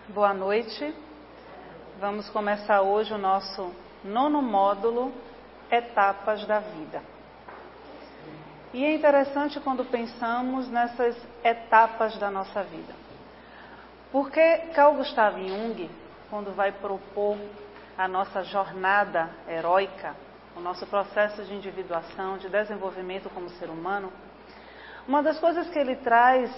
Boa noite. Vamos começar hoje o nosso 9º módulo, Etapas da Vida. E é interessante quando pensamos nessas etapas da nossa vida. Porque Carl Gustav Jung, quando vai propor a nossa jornada heróica, o nosso processo de individuação, de desenvolvimento como ser humano, uma das coisas que ele traz